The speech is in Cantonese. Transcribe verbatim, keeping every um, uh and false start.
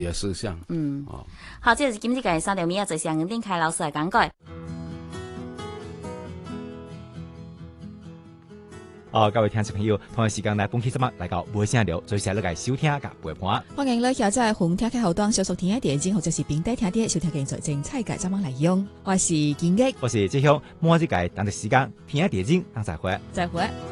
嘅事項。 嗯，哦，好，這是今日嘅三條面，就是楊定凱老師嚟講解。 哦，各位聽眾朋友，同一時間呢，本期節目嚟到無聲聊，最時嚟收聽嘅陪伴。 歡迎你下載紅聽嘅後端小熟聽嘅電影，或者是並帶聽啲收聽嘅最精彩嘅節目嚟用。我是建益， 我是志雄，每一個當地時間聽嘅電影，等再會， 再會。